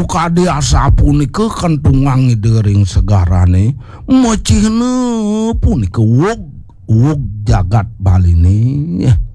kade asa punika kan tungangi dering segarane macihna punika wog jagat baline